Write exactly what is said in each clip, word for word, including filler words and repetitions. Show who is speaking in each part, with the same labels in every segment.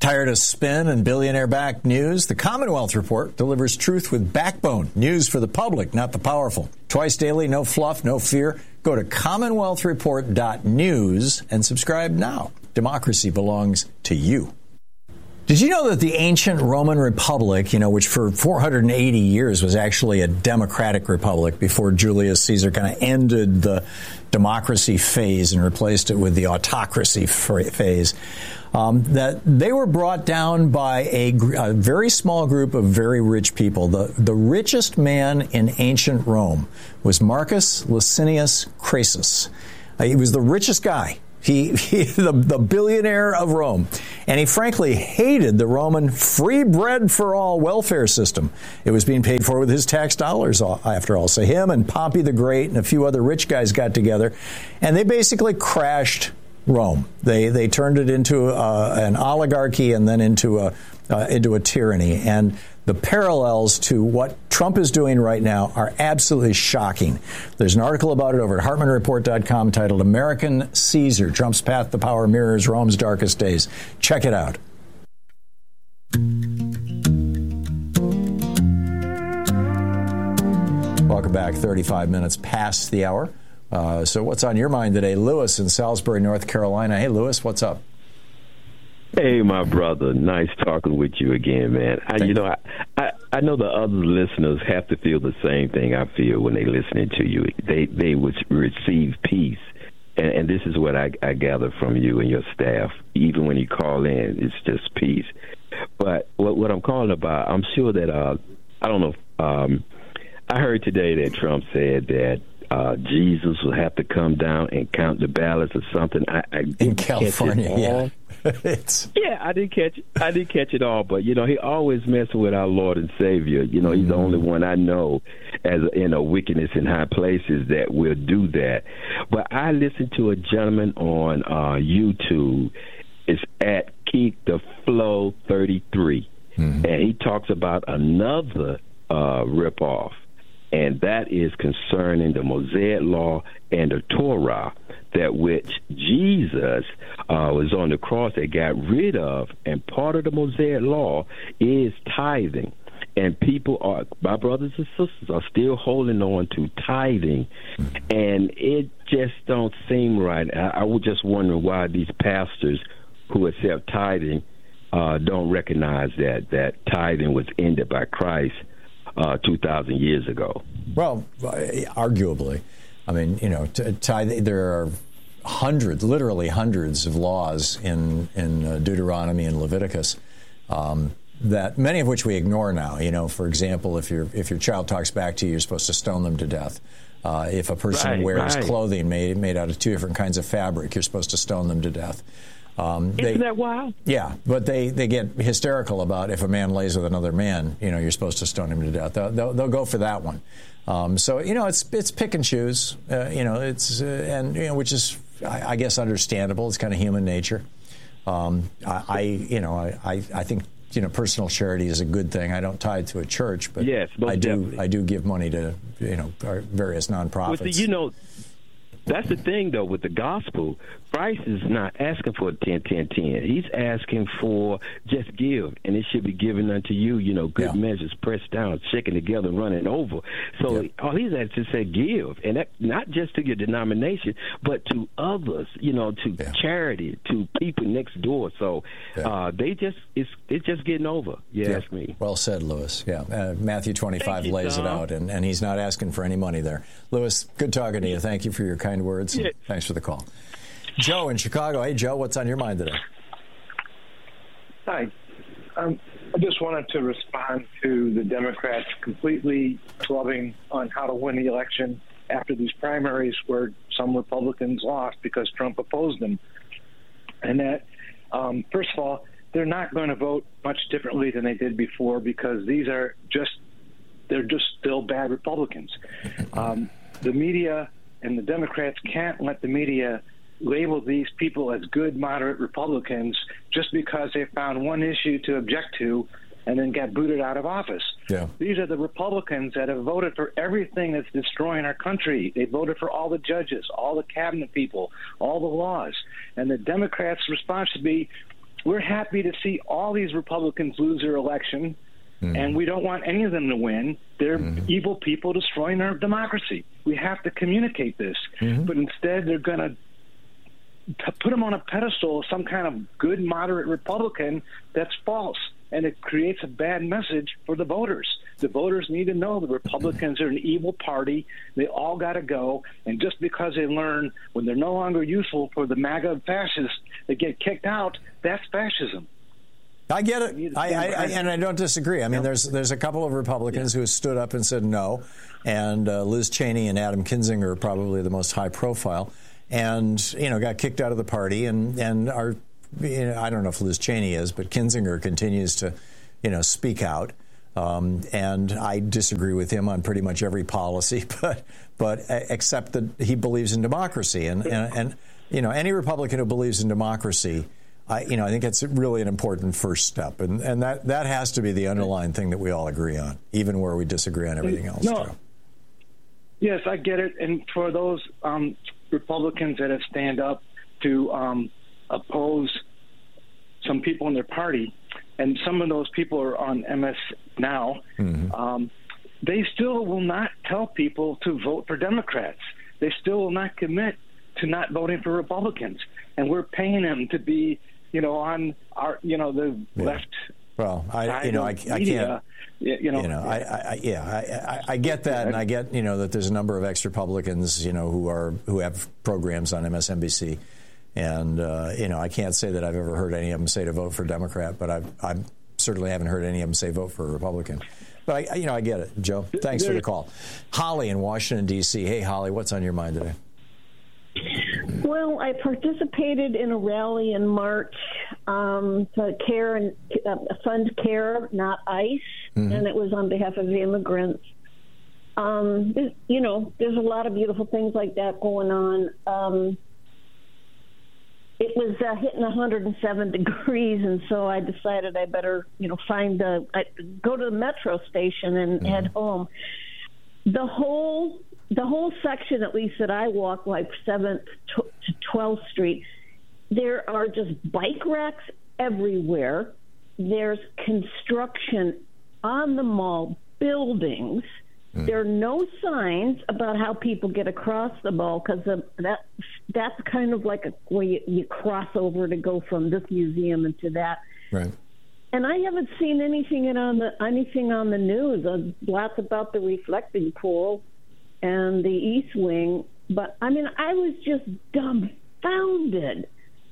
Speaker 1: Tired of spin and billionaire-backed news? The Commonwealth Report delivers truth with backbone. News for the public, not the powerful. Twice daily, no fluff, no fear. Go to commonwealth report dot news and subscribe now. Democracy belongs to you. Did you know that the ancient Roman Republic, you know, which for four hundred eighty years was actually a democratic republic before Julius Caesar kind of ended the democracy phase and replaced it with the autocracy phase, um, that they were brought down by a, a very small group of very rich people. The, the richest man in ancient Rome was Marcus Licinius Crassus. Uh, he was the richest guy. He, he the, the billionaire of Rome. And he frankly hated the Roman free bread for all welfare system. It was being paid for with his tax dollars, after all. So him and Pompey the Great and a few other rich guys got together, and they basically crashed Rome. They they turned it into uh, an oligarchy and then into a uh, into a tyranny. And the parallels to what Trump is doing right now are absolutely shocking. There's an article about it over at Hartman Report dot com titled American Caesar, Trump's Path to Power Mirrors Rome's Darkest Days. Check it out. Welcome back. thirty-five minutes past the hour. Uh, so what's on your mind today? Lewis in Salisbury, North Carolina. Hey, Lewis, what's up?
Speaker 2: Hey, my brother. Nice talking with you again, man. I, you know, I, I, I know the other listeners have to feel the same thing I feel when they listening to you. They they would receive peace, and, and this is what I, I gather from you and your staff. Even when you call in, it's just peace. But what, what I'm calling about, I'm sure that uh, I don't know. Um, I heard today that Trump said that uh, Jesus will have to come down and count the ballots or something. I, I
Speaker 1: in California,
Speaker 2: catch it all.
Speaker 1: yeah. it's...
Speaker 2: Yeah, I didn't catch it. I didn't catch it all, but you know, he always messing with our Lord and Savior. You know, he's mm-hmm. the only one I know as you know wickedness in high places that will do that. But I listened to a gentleman on uh, YouTube. It's at Keep the Flow thirty-three, mm-hmm. and he talks about another uh, ripoff, and that is concerning the Mosaic Law and the Torah, that which Jesus uh, was on the cross that got rid of, and part of the Mosaic Law is tithing. And people are, my brothers and sisters, are still holding on to tithing, and it just don't seem right. I, I was just wondering why these pastors who accept tithing uh, don't recognize that that tithing was ended by Christ uh, two thousand years ago.
Speaker 1: Well, arguably. I mean, you know, tithe, there are hundreds, literally hundreds of laws in, in uh, Deuteronomy and Leviticus um, that many of which we ignore now. You know, for example, if your if your child talks back to you, you're supposed to stone them to death. Uh, if a person
Speaker 2: right,
Speaker 1: wears
Speaker 2: right.
Speaker 1: clothing made made out of two different kinds of fabric, you're supposed to stone them to death. Um,
Speaker 2: Isn't
Speaker 1: they,
Speaker 2: that wild?
Speaker 1: Yeah, but they, they get hysterical about if a man lays with another man, you know, you're supposed to stone him to death. They'll, they'll, they'll go for that one. Um, so, you know, it's it's pick and choose, uh, you know, it's, uh, and, you know, which is, I, I guess, understandable. It's kind of human nature. Um, I, I, you know, I, I, I think, you know, personal charity is a good thing. I don't tithe to a church, but
Speaker 2: yes,
Speaker 1: I do
Speaker 2: definitely.
Speaker 1: I do give money to, you know, our various nonprofits.
Speaker 2: Well, see, you know, that's the thing, though, with the gospel. Christ is not asking for ten, ten, ten. He's asking for just give, and it should be given unto you, you know, good
Speaker 1: yeah.
Speaker 2: measures, pressed down, shaken together, running over. So
Speaker 1: yep.
Speaker 2: all he's asked to say give, and that not just to your denomination, but to others, you know, to
Speaker 1: yeah.
Speaker 2: charity, to people next door. So yeah. uh, they just, it's it's just getting over, you yeah. ask me.
Speaker 1: Well said, Lewis. Yeah, uh, Matthew twenty-five
Speaker 2: you,
Speaker 1: lays
Speaker 2: Tom.
Speaker 1: it out, and, and he's not asking for any money there. Lewis, good talking to you. Thank you for your kind words.
Speaker 2: Yeah.
Speaker 1: Thanks for the call. Joe in Chicago. Hey, Joe, what's on your mind today?
Speaker 3: Hi. Um, I just wanted to respond to the Democrats completely clubbing on how to win the election after these primaries where some Republicans lost because Trump opposed them. And that, um, first of all, they're not going to vote much differently than they did before because these are just, they're just still bad Republicans. Um, the media and the Democrats can't let the media label these people as good, moderate Republicans just because they found one issue to object to and then got booted out of office.
Speaker 1: Yeah.
Speaker 3: These are the Republicans that have voted for everything that's destroying our country. They voted for all the judges, all the cabinet people, all the laws. And the Democrats' response should be, we're happy to see all these Republicans lose their election, mm-hmm. and we don't want any of them to win. They're mm-hmm. evil people destroying our democracy. We have to communicate this. Mm-hmm. But instead, they're going to put them on a pedestal as some kind of good, moderate Republican. That's false, and it creates a bad message for the voters. The voters need to know the Republicans are an evil party. They all got to go. And just because they learn when they're no longer useful for the MAGA fascists, they get kicked out, that's fascism.
Speaker 1: I get it. I, I, I, and I don't disagree. I mean, there's there's a couple of Republicans yeah. who stood up and said no. And uh, Liz Cheney and Adam Kinzinger are probably the most high profile. And, you know, got kicked out of the party and, and are, you know, I don't know if Liz Cheney is, but Kinzinger continues to, you know, speak out. Um, and I disagree with him on pretty much every policy, but but except that he believes in democracy. And, and, and you know, any Republican who believes in democracy, I, you know, I think it's really an important first step. And, and that, that has to be the underlying thing that we all agree on, even where we disagree on everything else.
Speaker 3: No. Joe. Yes, I get it. And for those um, Republicans that have stand up to um, oppose some people in their party, and some of those people are on M S now, mm-hmm. um, they still will not tell people to vote for Democrats. They still will not commit to not voting for Republicans. And we're paying them to be, you know, on our, you know, the yeah. left.
Speaker 1: Well, I, you know, I, I can't, you know, you know, I, I yeah, I, I get that, and I get, you know, that there's a number of ex-Republicans, you know, who are who have programs on M S N B C. And, uh, you know, I can't say that I've ever heard any of them say to vote for Democrat, but I've, I certainly haven't heard any of them say vote for a Republican. But, I, you know, I get it. Joe, thanks for the call. Holly in Washington, D C Hey, Holly, what's on your mind today?
Speaker 4: Well, I participated in a rally in March um, to care and uh, fund CARE, not ICE, mm-hmm. and it was on behalf of immigrants. Um, you know, there's a lot of beautiful things like that going on. Um, It was uh, hitting one hundred seven degrees, and so I decided I better, you know, find the I, go to the metro station and mm-hmm. head home. The whole the whole section, at least that I walk, like seventh to twelfth Street, there are just bike racks everywhere. There's construction on the mall buildings. There are no signs about how people get across the mall, because that that's kind of like a where you, you cross over to go from this museum into that.
Speaker 1: Right.
Speaker 4: And I haven't seen anything in on the anything on the news. Uh, lots about the reflecting pool and the East Wing, but I mean, I was just dumbfounded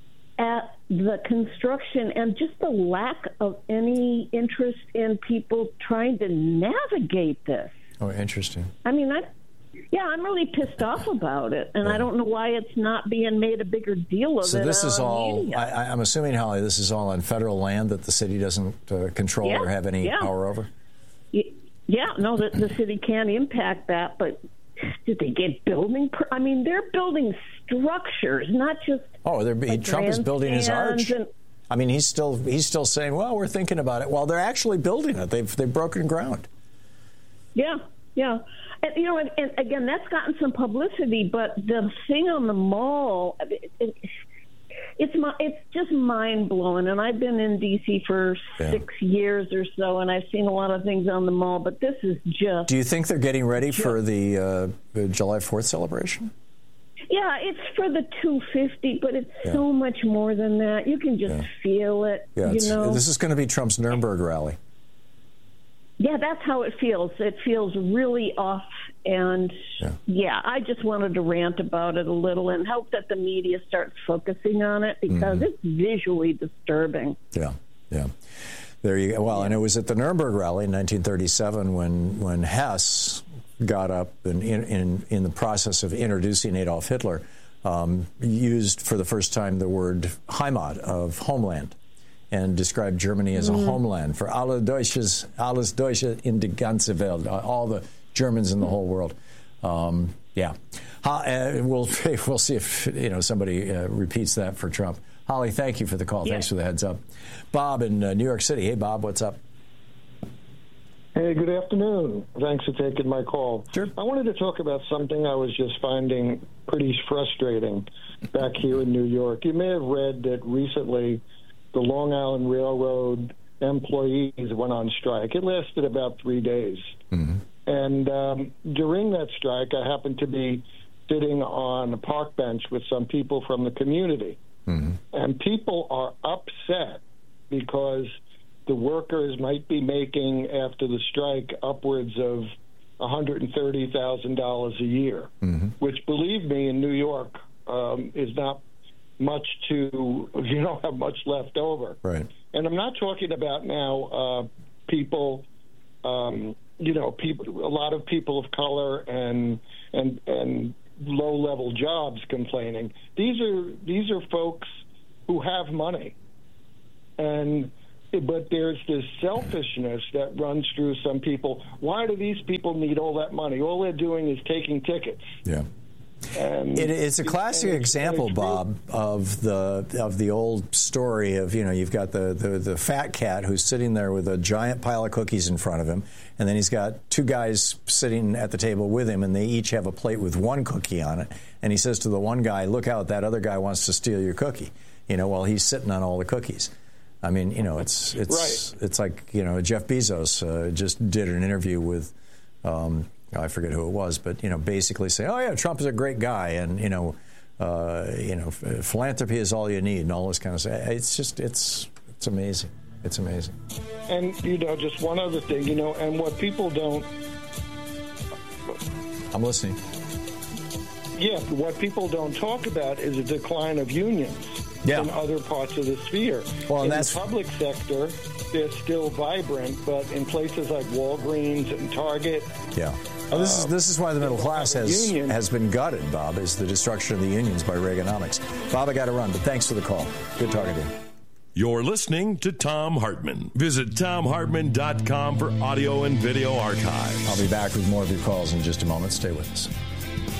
Speaker 4: at the construction and just the lack of any interest in people trying to navigate this.
Speaker 1: Oh, interesting.
Speaker 4: I mean, I, yeah, I'm really pissed off about it, and yeah. I don't know why it's not being made a bigger deal of
Speaker 1: so
Speaker 4: it.
Speaker 1: So this is all,
Speaker 4: media.
Speaker 1: I, I'm assuming, Holly, this is all on federal land that the city doesn't uh, control
Speaker 4: yeah,
Speaker 1: or have any
Speaker 4: yeah.
Speaker 1: power over?
Speaker 4: Yeah, no, the, the city can't impact that, but did they get building? Per- I mean, they're building structures, not just
Speaker 1: Oh, they're, he, Trump is building his arch. And, I mean, he's still he's still saying, well, we're thinking about it. Well, they're actually building it. They've, they've broken ground.
Speaker 4: Yeah, yeah. And, you know, and, and again, that's gotten some publicity, but the thing on the mall, it, it, it's my, it's just mind-blowing. And I've been in D C for yeah. six years or so, and I've seen a lot of things on the mall, but this is just...
Speaker 1: Do you think they're getting ready just, for the, uh, the July fourth celebration?
Speaker 4: Yeah, it's for the two fifty, but it's yeah. so much more than that. You can just yeah. feel it,
Speaker 1: yeah,
Speaker 4: you know?
Speaker 1: This is going to be Trump's Nuremberg rally.
Speaker 4: Yeah, that's how it feels. It feels really off, and yeah. yeah, I just wanted to rant about it a little and hope that the media starts focusing on it, because mm-hmm. it's visually disturbing.
Speaker 1: Yeah, yeah. There you go. Well, and it was at the Nuremberg rally in nineteen thirty-seven when when Hess got up and in in, in the process of introducing Adolf Hitler, um, used for the first time the word Heimat, of homeland, and described Germany as a mm. homeland for alle Deutsches, alles Deutsche in die ganze Welt, all the Germans in the whole world. Um, yeah, uh, we'll we'll see if you know somebody uh, repeats that for Trump. Holly, thank you for the call. Yeah. Thanks for the heads up. Bob in uh, New York City. Hey, Bob, what's up?
Speaker 5: Hey, good afternoon. Thanks for taking my call.
Speaker 1: Sure.
Speaker 5: I wanted to talk about something I was just finding pretty frustrating back here in New York. You may have read that recently the Long Island Railroad employees went on strike. It lasted about three days. Mm-hmm. And um, during that strike, I happened to be sitting on a park bench with some people from the community. Mm-hmm. And people are upset because the workers might be making, after the strike, upwards of one hundred thirty thousand dollars a year, mm-hmm. which, believe me, in New York um, is not much to, you don't have much left over.
Speaker 1: Right.
Speaker 5: And I'm not talking about now uh, people, um, you know, people, a lot of people of color and and and low-level jobs complaining. These are these are folks who have money, and but there's this selfishness that runs through some people. Why do these people need all that money? All they're doing is taking tickets.
Speaker 1: Yeah.
Speaker 5: And
Speaker 1: it, it's a classic
Speaker 5: it's,
Speaker 1: example,
Speaker 5: it's
Speaker 1: Bob, of the of the old story of, you know, you've got the, the, the fat cat who's sitting there with a giant pile of cookies in front of him, and then he's got two guys sitting at the table with him, and they each have a plate with one cookie on it, and he says to the one guy, look out, that other guy wants to steal your cookie, you know, while he's sitting on all the cookies. I mean, you know, it's it's
Speaker 5: right.
Speaker 1: it's like, you know, Jeff Bezos uh, just did an interview with um, I forget who it was, but, you know, basically say, oh, yeah, Trump is a great guy, and, you know, uh, you know, philanthropy is all you need, and all this kind of stuff. It's just, it's, it's amazing. It's amazing.
Speaker 5: And, you know, just one other thing, you know, and what people don't...
Speaker 1: I'm listening.
Speaker 5: Yeah, what people don't talk about is a decline of unions
Speaker 1: yeah.
Speaker 5: in other parts of the sphere.
Speaker 1: Well,
Speaker 5: in
Speaker 1: that's...
Speaker 5: the public sector, they're still vibrant, but in places like Walgreens and Target...
Speaker 1: Yeah. Oh, this is this is why the middle class has
Speaker 5: union.
Speaker 1: has been gutted, Bob, is the destruction of the unions by Reaganomics. Bob, I got to run, but thanks for the call. Good talking to you.
Speaker 6: You're listening to Thom Hartmann. Visit Thom Hartmann dot com for audio and video archives.
Speaker 1: I'll be back with more of your calls in just a moment. Stay with us.